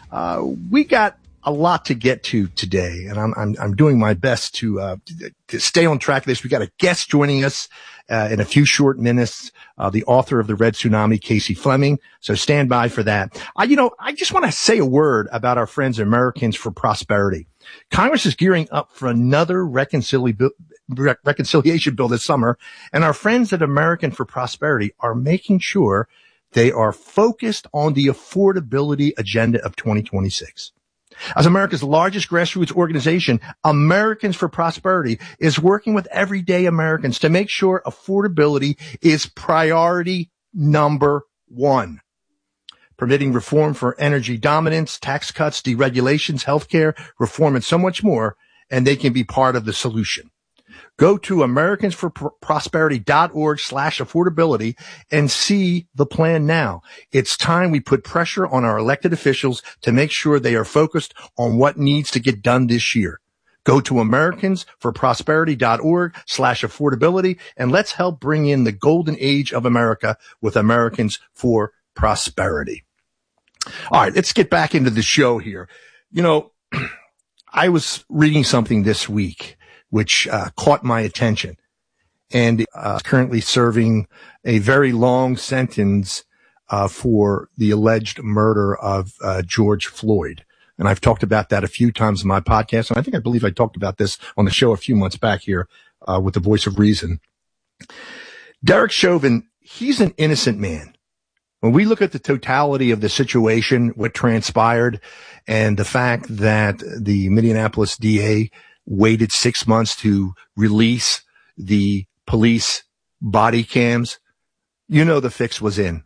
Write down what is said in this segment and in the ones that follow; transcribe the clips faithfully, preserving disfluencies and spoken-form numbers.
Uh, we got a lot to get to today, and I'm I'm, I'm doing my best to uh, to stay on track of this. We got a guest joining us uh, in a few short minutes, uh, the author of The Red Tsunami, Casey Fleming. So stand by for that. I, you know, I just want to say a word about our friends Americans for Prosperity. Congress is gearing up for another reconcili- reconciliation bill this summer, and our friends at American for Prosperity are making sure they are focused on the affordability agenda of twenty twenty-six. As America's largest grassroots organization, Americans for Prosperity is working with everyday Americans to make sure affordability is priority number one. Permitting reform for energy dominance, tax cuts, deregulations, healthcare reform, and so much more, and they can be part of the solution. Go to Americans for Prosperity dot org slash affordability and see the plan now. It's time we put pressure on our elected officials to make sure they are focused on what needs to get done this year. Go to Americans for Prosperity dot org slash affordability and let's help bring in the golden age of America with Americans for Prosperity. All right, let's get back into the show here. You know, I was reading something this week which uh, caught my attention, and uh, currently serving a very long sentence uh, for the alleged murder of uh, George Floyd. And I've talked about that a few times in my podcast, and I think I believe I talked about this on the show a few months back here uh, with the Voice of Reason. Derek Chauvin, he's an innocent man. When we look at the totality of the situation, what transpired, and the fact that the Minneapolis D A waited six months to release the police body cams, you know the fix was in.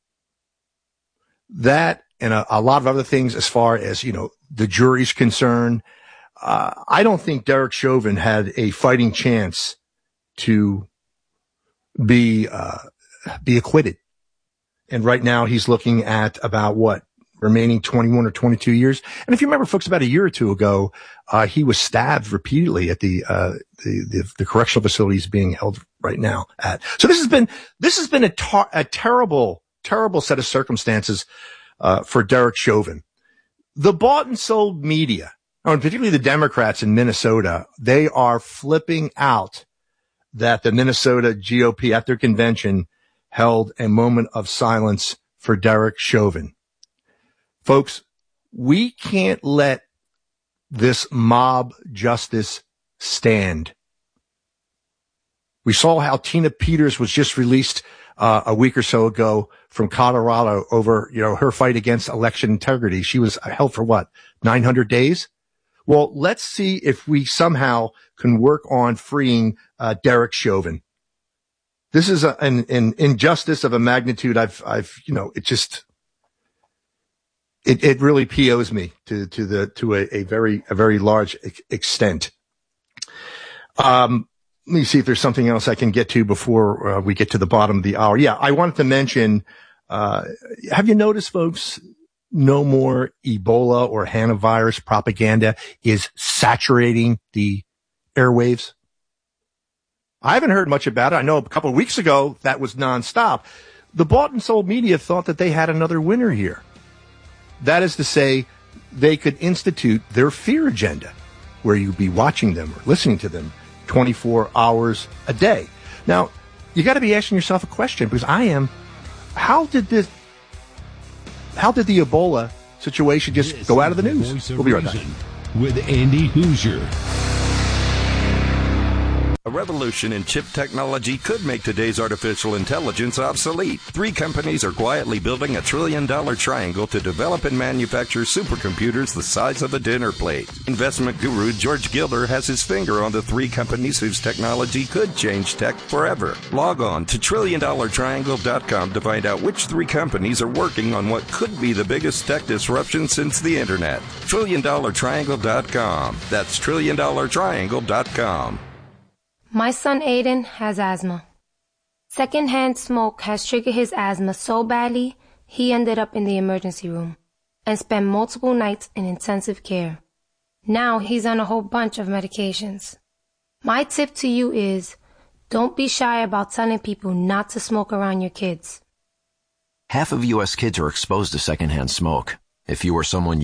That and a, a lot of other things as far as, you know, the jury's concerned. Uh, I don't think Derek Chauvin had a fighting chance to be, uh, be acquitted. And right now he's looking at about what? Remaining twenty-one or twenty-two years. And if you remember, folks, about a year or two ago, uh, he was stabbed repeatedly at the, uh, the, the, the correctional facility he's being held right now at. So this has been, this has been a, tar- a terrible, terrible set of circumstances, uh, for Derek Chauvin. The bought and sold media, and particularly the Democrats in Minnesota, they are flipping out that the Minnesota G O P at their convention held a moment of silence for Derek Chauvin. Folks, we can't let this mob justice stand. We saw how Tina Peters was just released uh, a week or so ago from Colorado over, you know, her fight against election integrity. She was held for what, nine hundred days? Well, let's see if we somehow can work on freeing uh, Derek Chauvin. This is a, an, an injustice of a magnitude I've, I've, you know, it just... It, it really P Os me to, to the, to a, a very, a very large ex- extent. Um, let me see if there's something else I can get to before uh, we get to the bottom of the hour. Yeah, I wanted to mention, uh, have you noticed, folks, no more Ebola or hantavirus propaganda is saturating the airwaves? I haven't heard much about it. I know a couple of weeks ago that was nonstop. The bought and sold media thought that they had another winner here. That is to say, they could institute their fear agenda, where you'd be watching them or listening to them twenty-four hours a day. Now, you got to be asking yourself a question, because I am, how did this, how did the Ebola situation just this go out of the news? We'll be right back. With Andy Hoosier. A revolution in chip technology could make today's artificial intelligence obsolete. Three companies are quietly building a trillion-dollar triangle to develop and manufacture supercomputers the size of a dinner plate. Investment guru George Gilder has his finger on the three companies whose technology could change tech forever. Log on to trillion dollar triangle dot com to find out which three companies are working on what could be the biggest tech disruption since the internet. trillion dollar triangle dot com. That's trillion dollar triangle dot com. My son Aiden has asthma. Secondhand smoke has triggered his asthma so badly, he ended up in the emergency room and spent multiple nights in intensive care. Now he's on a whole bunch of medications. My tip to you is, don't be shy about telling people not to smoke around your kids. Half of U S kids are exposed to secondhand smoke. If you or someone